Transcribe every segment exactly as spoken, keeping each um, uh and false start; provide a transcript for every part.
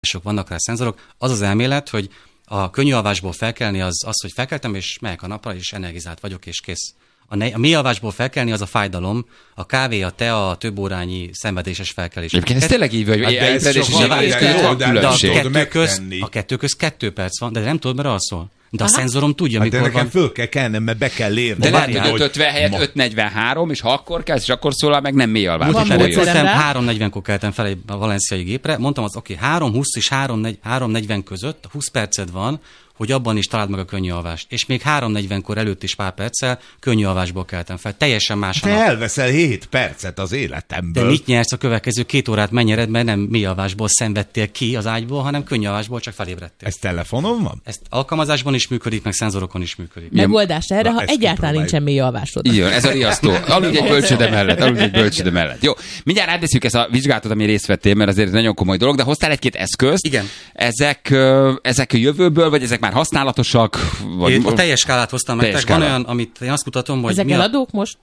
sok vannak rá szenzorok. Az az elmélet, hogy a könnyű alvásból felkelni az, az, hogy felkeltem, és megyek a napra, és energizált vagyok, és kész. A, ne, a mély alvásból felkelni az a fájdalom, a kávé, a tea, a több órányi szenvedéses felkelés. Egyébként ez tényleg így, hogy elébredés és a kettő köz kettő perc van, de nem tudod, mert alszol. De a Aha. szenzorom tudja, hát mikor de nekem van. föl kell kelnem, mert be kell érni. De lehet, hogy öt ötven helyett öt negyvenhárom, és ha akkor kezd, és akkor szólal, meg nem mély alvás. három negyvenkor keltem fel a valenciai gépre, mondtam az, oké, okay, három húsz és három negyven között húsz perced van, hogy abban is találd meg a könnyű alvást. És még három negyvenkor előtt is pár perccel könnyű alvásból keltem fel. Teljesen más. Te elveszel hét percet az életemből. De mit nyersz a következő két órát mennyered, mert nem mély alvásból szenvedtél ki az ágyból, hanem könnyű alvásból csak felébredtél. Ez telefonon van? Ez alkalmazásban is működik, meg szenzorokon is működik. Megoldás erre, Na, ha egyáltalán nincsen mély alvásod. Igen, ez a riasztó. Aludj egy bölcsőde mellett, aludj egy bölcsőde mellett. Jó, mindjárt átbeszéljük ezt a vizsgálatot, ami részt vettél, mert azért nagyon komoly dolog, de hoztál egy-két eszközt. Igen. Ezek, ezek a jövőből, vagy ezek már használatosak? Vagy... Én a teljes skálát hoztam nektek. Van olyan, amit én azt mutatom, hogy... Ezek mi a... eladók most?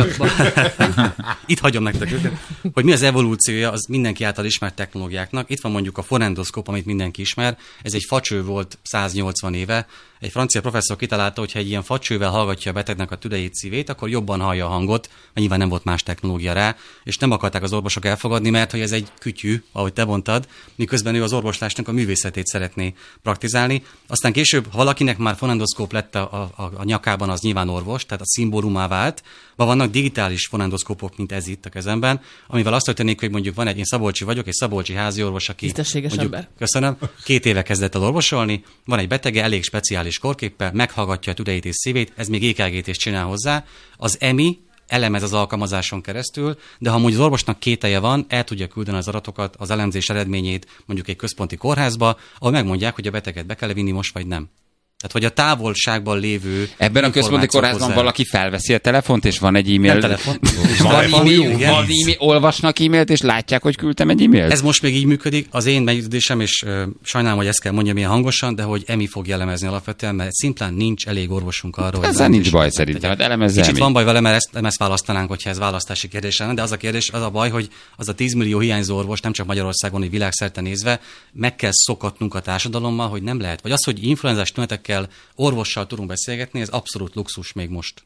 Itt hagyom nektek őket. Hogy mi az evolúciója az mindenki által ismert technológiáknak. Itt van mondjuk a fonendoszkóp, amit mindenki ismer. Ez egy facső volt száznyolcvan éve. Egy francia professzor kitalálta, hogy ha egy ilyen facsővel hallgatja a betegnek a tüdejét, szívét, akkor jobban hallja a hangot, mert nyilván nem volt más technológia rá, és nem akarták az orvosok elfogadni, mert hogy ez egy kütyű, ahogy te mondtad, miközben ő az orvoslásnak a művészetét szeretné praktizálni. Aztán később, ha valakinek már fonendoszkóp lett a, a, a nyakában, az nyilván orvos, tehát a szimbólumá vált. Ma vannak digitális fonendoszkópok, mint ez itt a kezemben, amivel azt történik, hogy mondjuk van egy, én szabolcsi vagyok, egy szabolcsi házi orvos, aki mondjuk, ember. Köszönöm, két éve kezdett el orvosolni, van egy betege, elég speciális korképpel, meghallgatja a tüdejét és szívét, ez még é ká gét is csinál hozzá. Az e em i elemez az alkalmazáson keresztül, de ha mondjuk az orvosnak kételje van, el tudja küldeni az adatokat, az elemzés eredményét mondjuk egy központi kórházba, ahol megmondják, hogy a beteget be kell vinni most, vagy nem. Tehát, hogy a távolságban lévő... Ebben a központi kórházban hozzá... valaki felveszi a telefont, és van egy e-mail. Nem telefon. van, van, e-mail, van e-mail, olvasnak e-mailt, és látják, hogy küldtem egy e-mailt? Ez most még így működik. Az én meggyőződésem, és uh, sajnálom, hogy ezt kell mondjam ilyen hangosan, de hogy emi fog elemezni alapvetően, mert szimplán nincs elég orvosunk arra, hogy... Ezzel nincs baj szerintem, hát elemezze. Kicsit van baj vele, mert ezt, ezt választanánk, hogyha ez választási kérdés lenne, de az a kérdés, az a baj, hogy az a tíz millió hiányzó orvos, nem csak Magyarországon, hogy világszerte nézve, meg kell szokatnunk a társadalommal, hogy nem lehet. Vagy az, hogy influenzás tünetekkel orvossal tudunk beszélgetni, ez abszolút luxus még most.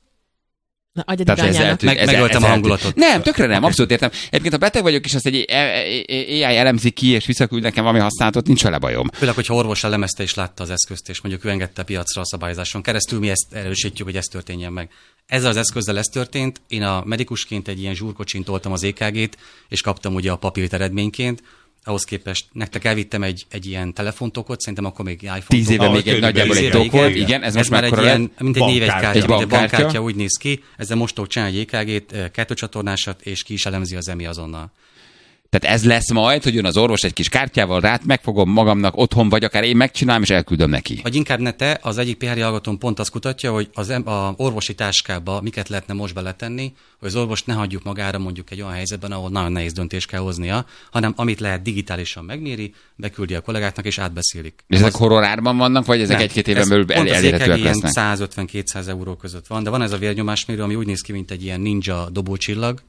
Na, adjadik anyának. Meg, megöltem a hangulatot. Nem, tökre nem, abszolút értem. Egyébként, ha beteg vagyok, és azt egy á i elemzi ki, és visszaküld nekem valami használatot, nincs vele bajom. Főleg, hogyha orvos elemezte és látta az eszközt, és mondjuk ő engedte piacra a szabályozáson keresztül, mi ezt erősítjük, hogy ez történjen meg. Ezzel az eszközzel ez történt. Én a medikusként egy ilyen zsúrkocsin toltam az é ká gét, és kaptam ugye a papírt eredményként. Ahhoz képest nektek elvittem egy, egy ilyen telefontokot, szerintem akkor még iPhone. Tíz éve még egy nagyjából egy tokot, igen. igen, ez, ez most már egy ilyen, mint egy névegykártya, egy mint egy bankkártya úgy néz ki. Ezzel most tudok csinálni egy é ká gét, kettőcsatornásat, és ki is elemzi az emi azonnal. Tehát ez lesz majd, hogy jön az orvos egy kis kártyával, rát megfogom magamnak otthon, vagy akár én megcsinálom, és elküldöm neki. Vagy inkább ne te, az egyik pé há er hallgatón pont azt kutatja, hogy az a orvosi táskába miket lehetne most beletenni, hogy az orvost ne hagyjuk magára mondjuk egy olyan helyzetben, ahol nagyon nehéz döntést kell hoznia, hanem amit lehet digitálisan megméri, beküldi a kollégáknak és átbeszélik. És ezek horrorárban vannak, vagy ezek egy-két éven belül el, elérhetőek lesznek? száz ötven-kétszáz euró között van, de van ez a vérnyomásmérő, ami úgy néz ki, mint egy ilyen ninja dobócsillag.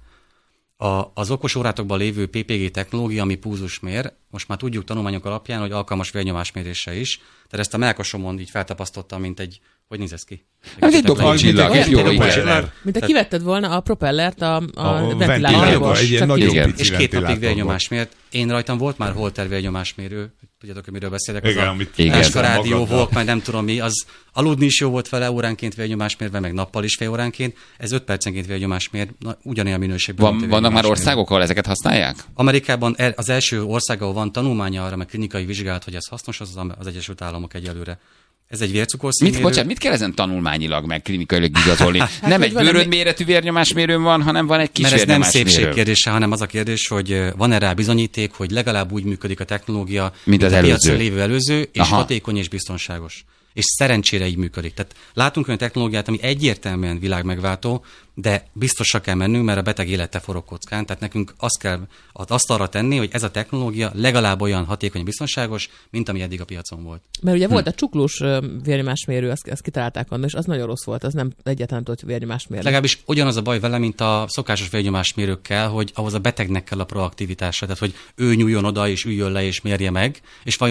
A, az okos órátokban lévő pé pé gé technológia, ami púzus mér, most már tudjuk tanulmányok alapján, hogy alkalmas vérnyomásmérésre is. Tehát ezt a melkasomon így feltapasztottam, mint egy, hogy néz ez ki? Ez egy dobócsillag, és jó, igen. Mint a kivetted volna a propellert a, a, a ventilátorból. És két napig vérnyomásmért. Én rajtam volt már Holter vérnyomásmérő, tudjátok, hogy miről beszélek, az igen, a Eska rádió volt, majd nem tudom mi, az aludni is jó volt vele, óránként vérnyomásmérve, meg nappal is fél óránként, ez öt percenként vérnyomásmér, ugyanilyen minőségben. Van, vannak már országok, ahol ezeket használják? Amerikában az első ország, ahol van tanulmánya arra, meg klinikai vizsgálat, hogy ez hasznos, az az Egyesült Államok egyelőre. Ez egy vércukorszínmérő. Mit, bocsánat, mit kell ezen tanulmányilag, meg klinikailag igazolni? Hát, nem egy bőrödméretű vérnyomásmérőn van, hanem van egy kis vérnyomásmérő. Mert ez nem szépség kérdése, hanem az a kérdés, hogy van-e rá bizonyíték, hogy legalább úgy működik a technológia, mint az a előző. piacon lévő előző, és Aha. hatékony és biztonságos. És szerencsére így működik. Tehát látunk olyan technológiát, ami egyértelműen világmegváltó, de biztosra kell mennünk, mert a beteg élete forog kockán. Tehát nekünk azt kell azt arra tenni, hogy ez a technológia legalább olyan hatékony, biztonságos, mint ami eddig a piacon volt. Mert ugye hm. volt a csuklós vérnyomásmérő, azt, azt kitalálták annak, és az nagyon rossz volt, az nem egyáltalán tudott vérnyomást mérni. Legalábbis ugyanaz a baj vele, mint a szokásos vérnyomásmérőkkel, hogy ahhoz a betegnek kell a proaktivitása, tehát hogy ő nyúljon oda és üljön le és mérje meg, és